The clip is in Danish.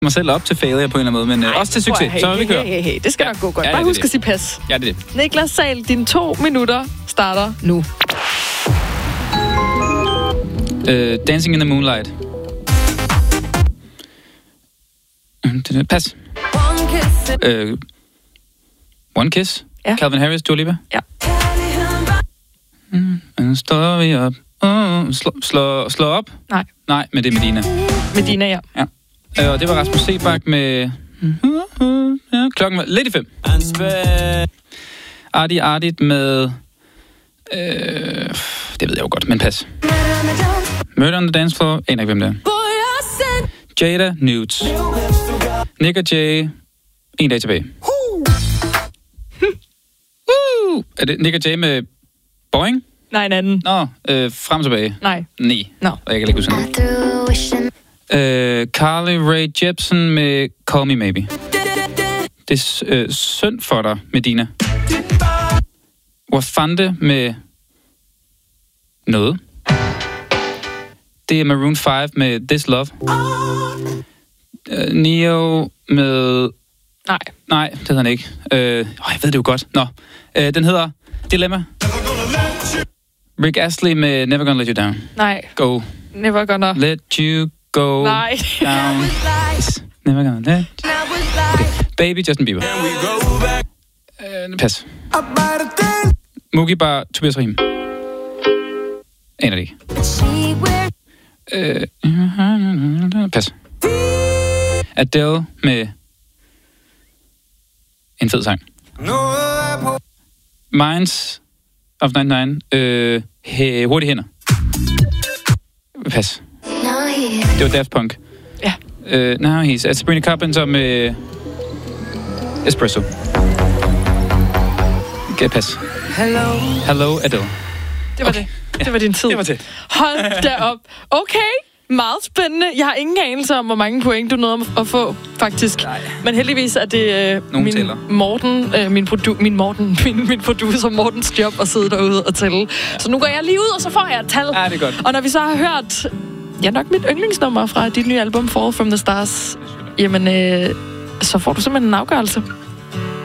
mig selv op til failure på en eller anden måde, men også til succes. Så vi kører. Hey. Det skal nok gå godt. Bare husk at sige pas. Ja, det er det. Niklas Sahl, dine 2 minutter starter nu. Dancing in the Moonlight. Pas. One Kiss. Ja. Calvin Harris, Dua Lipa. Ja. Står vi op. Slå op. Nej, men det er Medina. Medina, ja. Og det var Rasmus Sebak med... klokken var lidt i 5. Artit med... det ved jeg jo godt, men pas. Murder on the Dance Floor. Aner ikke, hvem det er. Jada, Nudes. Nick og Jay. En dag tilbage. Er det Nick og Jay med Boing? Nej, en anden. Nå, frem tilbage. Nej. No. Og jeg kan ikke huske det. Carly Rae Jepsen med Call Me Maybe. Det er synd for dig, Medina. Wafande med noget. Det er Maroon 5 med This Love. Neo med... Nej, det hedder han ikke. Jeg ved det jo godt. Nå, den hedder Dilemma. Rick Astley med Never Gonna Let You Down. Nej. Go. Never Gonna... Let You Go. Nej. Down. Never Gonna Let... Okay. Baby, Justin Bieber. Pas. Mugi Bar, Tobias Rahim. Aner det ikke. Pas. Adele med en fed sang. Minds of 99. Hurtige hænder. Pas. Det var Daft Punk. Ja. Now he's Sabrina Carpenter med Espresso. Okay, pas. Hello, Adele. Det var det. Det var din tid. Det var det. Hold da op. Okay. Meget spændende. Jeg har ingen anelse om, hvor mange point du nåede at få, faktisk. Nej. Men heldigvis er det min producer Mortens job at sidde derude og tælle. Ja. Så nu går jeg lige ud, og så får jeg et tal. Ja, det er godt. Og når vi så har hørt, nok mit yndlingsnummer fra dit nye album, Fall From The Stars, jamen, så får du simpelthen en afgørelse.